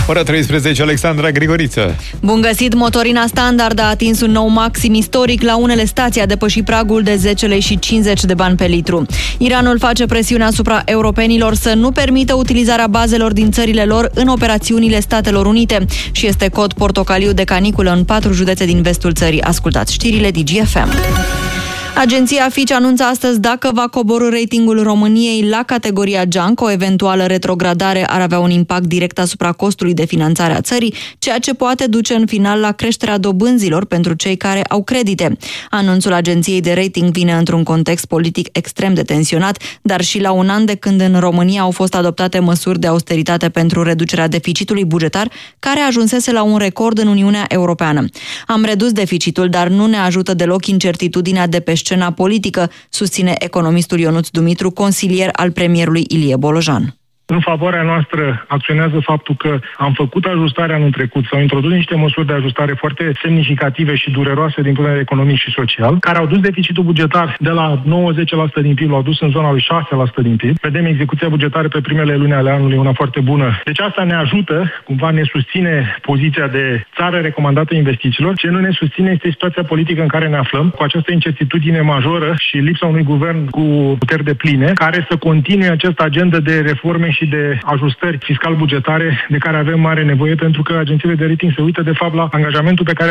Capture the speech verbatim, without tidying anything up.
Ora treisprezece, Alexandra Grigoriță. Bun găsit! Motorina standard a atins un nou maxim istoric. La unele stații a depășit pragul de zece lei și cincizeci de bani pe litru. Iranul face presiune asupra europenilor să nu permită utilizarea bazelor din țările lor în operațiunile Statelor Unite și este cod portocaliu de caniculă în patru județe din vestul țării. Ascultați știrile D G F M. Agenția Fitch anunță astăzi dacă va coborî ratingul României la categoria junk. O eventuală retrogradare ar avea un impact direct asupra costului de finanțare a țării, ceea ce poate duce în final la creșterea dobânzilor pentru cei care au credite. Anunțul agenției de rating vine într-un context politic extrem de tensionat, dar și la un an de când în România au fost adoptate măsuri de austeritate pentru reducerea deficitului bugetar, care ajunsese la un record în Uniunea Europeană. Am redus deficitul, dar nu ne ajută deloc incertitudinea de pe scena politică, susține economistul Ionuț Dumitru, consilier al premierului Ilie Bolojan. În favoarea noastră acționează faptul că am făcut ajustarea anul trecut, s-au introdus niște măsuri de ajustare foarte semnificative și dureroase din punct de vedere economic și social, care au dus deficitul bugetar de la nouăzeci la sută din P I B, l-au dus în zona lui șase la sută din P I B. Vedem execuția bugetară pe primele luni ale anului, una foarte bună. Deci asta ne ajută, cumva ne susține poziția de țară recomandată investițiilor. Ce nu ne susține este situația politică în care ne aflăm, cu această incertitudine majoră și lipsa unui guvern cu puteri de pline, care să continue această agendă de reforme și de ajustări fiscal-bugetare de care avem mare nevoie, pentru că agențiile de rating se uită de fapt la angajamentul pe care